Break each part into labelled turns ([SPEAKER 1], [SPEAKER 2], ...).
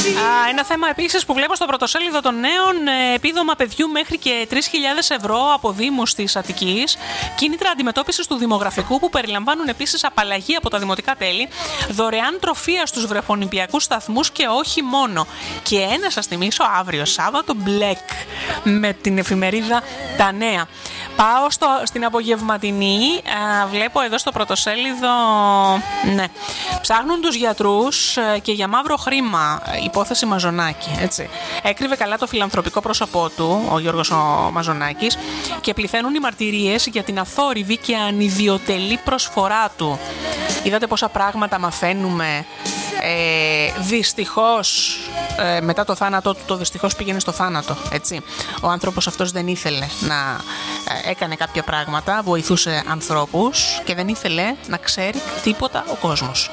[SPEAKER 1] Ένα θέμα επίσης που βλέπω στο πρωτοσέλιδο των νέων, επίδομα παιδιού μέχρι και 3.000 ευρώ από δήμους της Αττικής, κίνητρα αντιμετώπισης του δημογραφικού που περιλαμβάνουν επίσης απαλλαγή από τα δημοτικά τέλη, δωρεάν τροφεία στους βρεφονιπιακούς σταθμούς και όχι μόνο. Και να σας θυμίσω, αύριο Σάββατο μπλεκ με την εφημερίδα Τα Νέα. Πάω στην απογευματινή, βλέπω εδώ στο πρωτοσέλιδο, ναι, ψάχνουν τους γιατρούς και για μαύρο χρήμα, υπόθεση Μαζονάκη, έτσι. Έκρυβε καλά το φιλανθρωπικό πρόσωπό του, ο Γιώργος ο Μαζονάκης, και πληθαίνουν οι μαρτυρίες για την αθόρυβη και ανιδιοτελή προσφορά του. Είδατε πόσα πράγματα μαθαίνουμε. Δυστυχώς μετά το θάνατό του, το δυστυχώς πήγαινε στο θάνατο, έτσι. Ο άνθρωπος αυτός δεν ήθελε να έκανε κάποια πράγματα, βοηθούσε ανθρώπους και δεν ήθελε να ξέρει τίποτα ο κόσμος.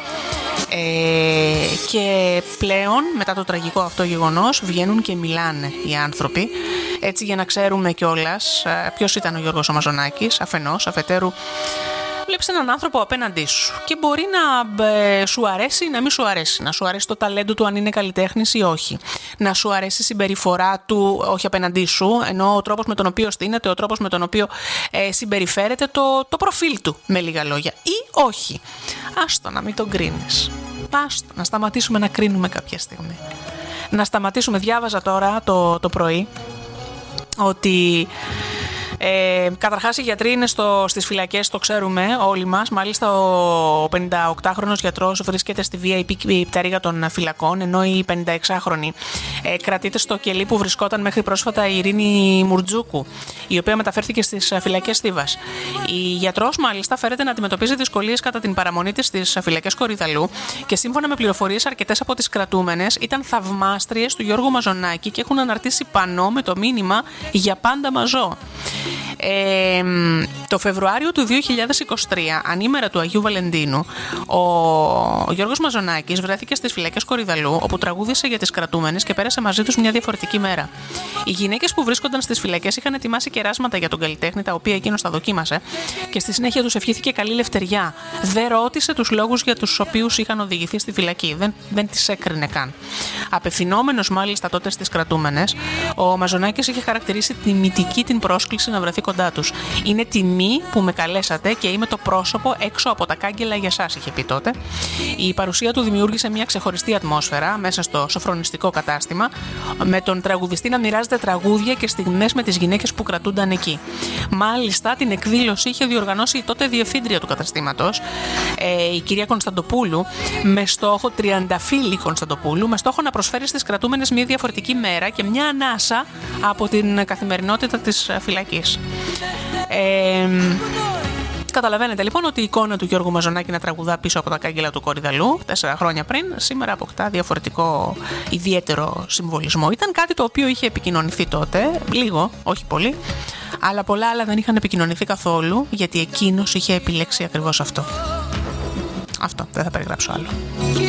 [SPEAKER 1] Και πλέον μετά το τραγικό αυτό γεγονός βγαίνουν και μιλάνε οι άνθρωποι, έτσι, για να ξέρουμε κιόλας ποιος ήταν ο Γιώργος ο Μαζονάκης, αφενός, αφετέρου. Βλέπεις έναν άνθρωπο απέναντί σου και μπορεί να σου αρέσει ή να μην σου αρέσει. Να σου αρέσει το ταλέντο του, αν είναι καλλιτέχνης ή όχι. Να σου αρέσει η συμπεριφορά του, όχι απέναντί σου, ενώ ο τρόπος με τον οποίο στείνεται, ο τρόπος με τον οποίο συμπεριφέρεται, το προφίλ του, με λίγα λόγια. Ή όχι. Άστο να μην τον κρίνεις. Άστο να σταματήσουμε να κρίνουμε κάποια στιγμή. Να σταματήσουμε. Διάβαζα τώρα το πρωί ότι καταρχάς οι γιατροί είναι στις φυλακές, το ξέρουμε όλοι μας. Μάλιστα ο 58χρονος γιατρός βρίσκεται στη VIP πτέρυγα των φυλακών, ενώ η 56χρονη κρατείται στο κελί που βρισκόταν μέχρι πρόσφατα η Ειρήνη Μουρτζούκου, η οποία μεταφέρθηκε στις φυλακές Θήβας. Η γιατρός μάλιστα φέρεται να αντιμετωπίζει δυσκολίες κατά την παραμονή της στις φυλακές Κορυδαλλού και σύμφωνα με πληροφορίες, αρκετές από τις κρατούμενες ήταν θαυμάστριες του Γιώργου Μαζονάκη και έχουν αναρτήσει πανό με το μήνυμα «Για πάντα μαζό». Το Φεβρουάριο του 2023, ανήμερα του Αγίου Βαλεντίνου, ο Γιώργος Μαζονάκης βρέθηκε στις φυλακές Κορυδαλλού, όπου τραγούδισε για τις κρατούμενες και πέρασε μαζί τους μια διαφορετική μέρα. Οι γυναίκες που βρίσκονταν στις φυλακές είχαν ετοιμάσει κεράσματα για τον καλλιτέχνη, τα οποία εκείνος τα δοκίμασε και στη συνέχεια τους ευχήθηκε καλή λευτεριά. Δεν ρώτησε τους λόγους για τους οποίους είχαν οδηγηθεί στη φυλακή. Δεν τις έκρινε καν. Απευθυνόμενος μάλιστα τότε στις κρατούμενες, ο Μαζονάκης είχε χαρακτηρίσει τιμητική την πρόσκληση να βρεθεί κοντά τους. «Είναι τιμή που με καλέσατε και είμαι το πρόσωπο έξω από τα κάγκελα για σας», είχε πει τότε. Η παρουσία του δημιούργησε μια ξεχωριστή ατμόσφαιρα μέσα στο σοφρονιστικό κατάστημα, με τον τραγουδιστή να μοιράζεται τραγούδια και στιγμές με τις γυναίκες που κρατούνταν εκεί. Μάλιστα, την εκδήλωση είχε διοργανώσει η τότε διευθύντρια του καταστήματος, η κυρία Κωνσταντοπούλου, με στόχο, Τριανταφύλλη Κωνσταντοπούλου, με στόχο να προσφέρει στις κρατούμενες μια διαφορετική μέρα και μια ανάσα από την καθημερινότητα της φυλακής. Καταλαβαίνετε λοιπόν ότι η εικόνα του Γιώργου Μαζονάκη να τραγουδά πίσω από τα κάγκελα του Κορυδαλλού 4 χρόνια πριν, σήμερα αποκτά διαφορετικό ιδιαίτερο συμβολισμό. Ήταν κάτι το οποίο είχε επικοινωνηθεί τότε, λίγο, όχι πολύ, αλλά πολλά άλλα δεν είχαν επικοινωνηθεί καθόλου, γιατί εκείνος είχε επιλέξει ακριβώς αυτό. Αυτό, δεν θα περιγράψω άλλο.